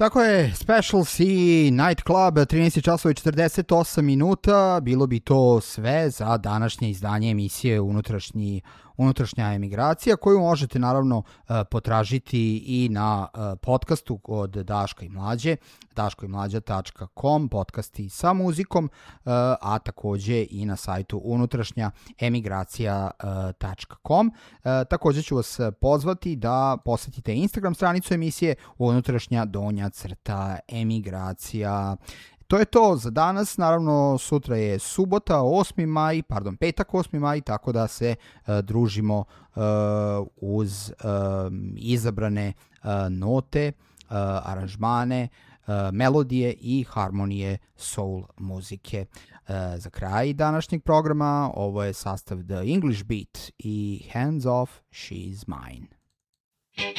Tako je, Special C Night Club, 13 časova i 48 minuta, bilo bi to sve za današnje izdanje emisije Unutrašnja emigracija, koju možete naravno potražiti i na podcastu od Daška i Mlađe, daškoimlađa.com, podcasti sa muzikom, a takođe i na sajtu unutrašnjaemigracija.com. Takođe ću vas pozvati da posetite Instagram stranicu emisije _emigracija. To je to za danas, naravno sutra je subota, petak 8. maj, tako da se družimo uz izabrane note, aranžmane, melodije i harmonije soul muzike. Za kraj današnjeg programa ovo je sastav The English Beat i Hands Off, She's Mine.